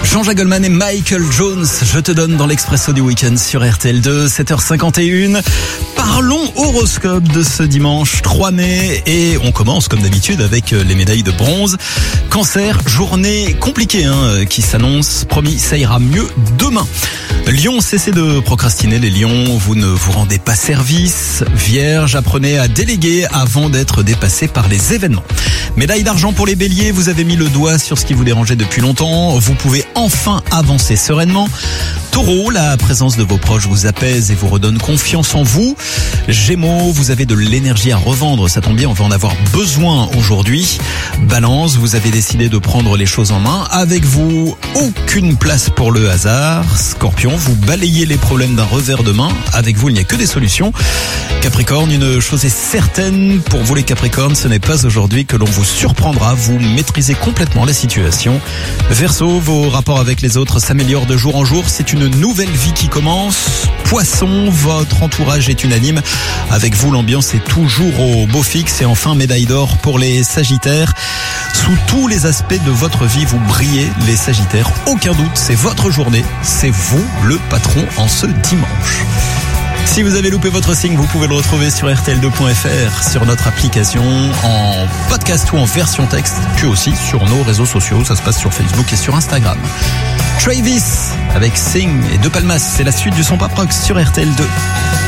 Jean-Jacques Goldman et Michael Jones, je te donne dans l'Expresso du Week-end sur RTL2, 7h51. Parlons horoscope de ce dimanche 3 mai et on commence comme d'habitude avec les médailles de bronze. Cancer, journée compliquée qui s'annonce, promis ça ira mieux demain. Lion, cessez de procrastiner les lions, vous ne vous rendez pas service. Vierge, apprenez à déléguer avant d'être dépassé par les événements. Médaille d'argent pour les béliers, vous avez mis le doigt sur ce qui vous dérangeait depuis longtemps, vous pouvez enfin avancer sereinement. Taureau, la présence de vos proches vous apaise et vous redonne confiance en vous. Gémeaux, vous avez de l'énergie à revendre, ça tombe bien, on va en avoir besoin aujourd'hui. Balance, vous avez décidé de prendre les choses en main. Avec vous, aucune place pour le hasard. Scorpion, vous balayez les problèmes d'un revers de main. Avec vous, il n'y a que des solutions. Capricorne, une chose est certaine, pour vous les Capricornes, ce n'est pas aujourd'hui que l'on vous surprendra. Vous maîtrisez complètement la situation. Verseau, vos rapports avec les autres s'améliorent de jour en jour. C'est une nouvelle vie qui commence. Poisson, votre entourage est unanime. Avec vous, l'ambiance est toujours au beau fixe. Et enfin, médaille d'or pour les Sagittaires. Sous tous les aspects de votre vie, vous brillez, les Sagittaires. Aucun doute, c'est votre journée. C'est vous le patron en ce dimanche. Si vous avez loupé votre signe, vous pouvez le retrouver sur rtl2.fr, sur notre application, en podcast ou en version texte, puis aussi sur nos réseaux sociaux. Ça se passe sur Facebook et sur Instagram. Travis avec Sing et De Palmas, c'est la suite du son Pop Rock sur RTL2.